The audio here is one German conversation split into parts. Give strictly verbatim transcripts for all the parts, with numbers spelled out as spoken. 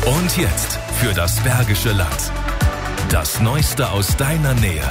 Und jetzt für das Bergische Land. Das Neueste aus deiner Nähe.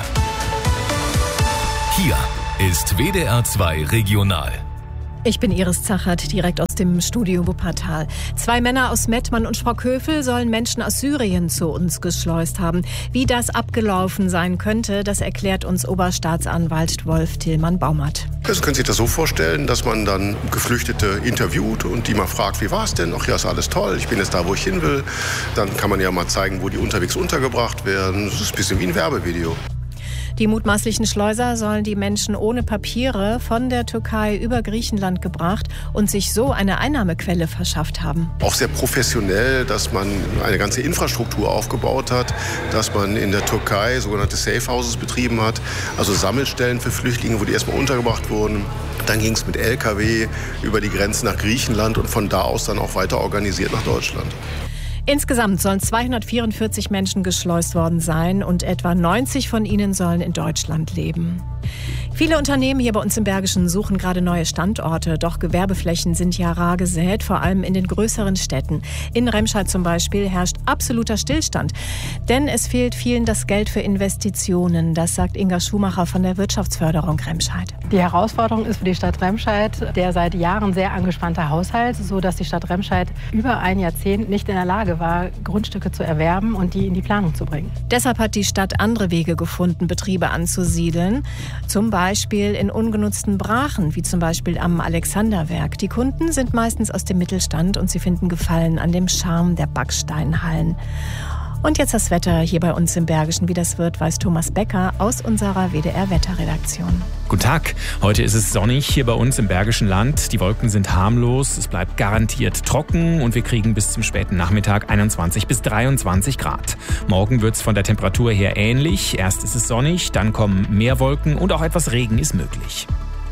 Hier ist W D R zwei Regional. Ich bin Iris Zachert, direkt aus dem Studio Wuppertal. Zwei Männer aus Mettmann und Sprockhövel sollen Menschen aus Syrien zu uns geschleust haben. Wie das abgelaufen sein könnte, das erklärt uns Oberstaatsanwalt Wolf Tillmann-Baumert. Also können Sie sich das so vorstellen, dass man dann Geflüchtete interviewt und die mal fragt, wie war es denn? Ach ja, ist alles toll, ich bin jetzt da, wo ich hin will. Dann kann man ja mal zeigen, wo die unterwegs untergebracht werden. Das ist ein bisschen wie ein Werbevideo. Die mutmaßlichen Schleuser sollen die Menschen ohne Papiere von der Türkei über Griechenland gebracht und sich so eine Einnahmequelle verschafft haben. Auch sehr professionell, dass man eine ganze Infrastruktur aufgebaut hat, dass man in der Türkei sogenannte Safe Houses betrieben hat, also Sammelstellen für Flüchtlinge, wo die erstmal untergebracht wurden. Dann ging es mit L K W über die Grenze nach Griechenland und von da aus dann auch weiter organisiert nach Deutschland. Insgesamt sollen zweihundertvierundvierzig Menschen geschleust worden sein und etwa neunzig von ihnen sollen in Deutschland leben. Viele Unternehmen hier bei uns im Bergischen suchen gerade neue Standorte, doch Gewerbeflächen sind ja rar gesät, vor allem in den größeren Städten. In Remscheid zum Beispiel herrscht absoluter Stillstand, denn es fehlt vielen das Geld für Investitionen. Das sagt Inga Schumacher von der Wirtschaftsförderung Remscheid. Die Herausforderung ist für die Stadt Remscheid der seit Jahren sehr angespannte Haushalt, sodass die Stadt Remscheid über ein Jahrzehnt nicht in der Lage war, Grundstücke zu erwerben und die in die Planung zu bringen. Deshalb hat die Stadt andere Wege gefunden, Betriebe anzusiedeln. Zum Beispiel in ungenutzten Brachen, wie zum Beispiel am Alexanderwerk. Die Kunden sind meistens aus dem Mittelstand und sie finden Gefallen an dem Charme der Backsteinhallen. Und jetzt das Wetter hier bei uns im Bergischen. Wie das wird, weiß Thomas Becker aus unserer W D R-Wetterredaktion. Guten Tag. Heute ist es sonnig hier bei uns im Bergischen Land. Die Wolken sind harmlos. Es bleibt garantiert trocken und wir kriegen bis zum späten Nachmittag einundzwanzig bis dreiundzwanzig Grad. Morgen wird es von der Temperatur her ähnlich. Erst ist es sonnig, dann kommen mehr Wolken und auch etwas Regen ist möglich.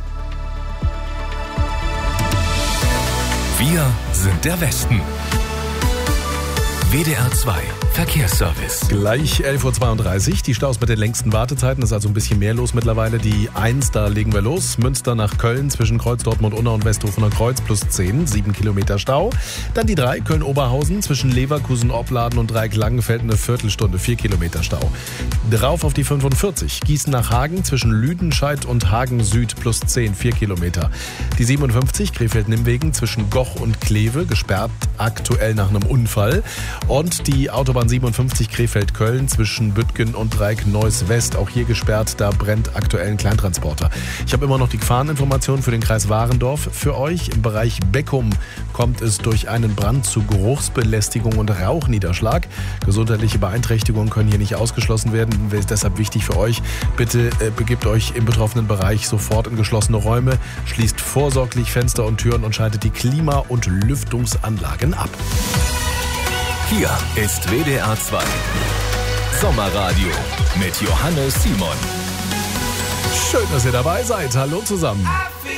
Wir sind der Westen. W D R zwei Verkehrsservice. Gleich elf Uhr zweiunddreißig, die Staus mit den längsten Wartezeiten, ist also ein bisschen mehr los mittlerweile. Die eins, da legen wir los, Münster nach Köln zwischen Kreuz Dortmund-Unna und Westhofener Kreuz plus zehn, sieben Kilometer Stau. Dann die drei, Köln-Oberhausen zwischen Leverkusen-Opladen und Dreieck-Langenfeld eine Viertelstunde, vier Kilometer Stau. Drauf auf die fünfundvierzig, Gießen nach Hagen zwischen Lüdenscheid und Hagen Süd plus zehn, vier Kilometer. Die siebenundfünfzig, Krefeld-Nimwegen zwischen Goch und Kleve, gesperrt aktuell nach einem Unfall. Und die Autobahn siebenundfünfzig Krefeld-Köln zwischen Büttgen und Dreieck-Neuss-West, auch hier gesperrt, da brennt aktuell ein Kleintransporter. Ich habe immer noch die Gefahreninformationen für den Kreis Warendorf für euch. Im Bereich Beckum kommt es durch einen Brand zu Geruchsbelästigung und Rauchniederschlag. Gesundheitliche Beeinträchtigungen können hier nicht ausgeschlossen werden. Ist deshalb wichtig für euch, bitte äh, begebt euch im betroffenen Bereich sofort in geschlossene Räume, schließt vorsorglich Fenster und Türen und schaltet die Klima- und Lüftungsanlagen ab. Hier ist W D R zwei Sommerradio mit Johannes Simon. Schön, dass ihr dabei seid. Hallo zusammen.